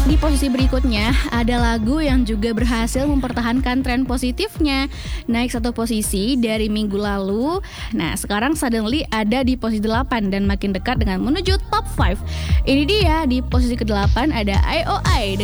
di posisi berikutnya ada lagu yang juga berhasil mempertahankan tren positifnya, naik 1 posisi dari minggu lalu. Nah, sekarang suddenly ada di posisi 8 dan makin dekat dengan menuju top 5. Ini dia, di posisi ke-8 ada IOI